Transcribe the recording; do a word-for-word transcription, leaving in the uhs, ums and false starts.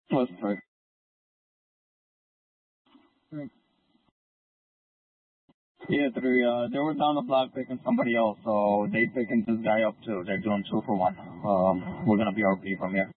Was three. Yeah, three. Uh, they were down the block picking somebody else, so they picking this guy up too. They're doing two for one. Um, we're gonna be R P from here.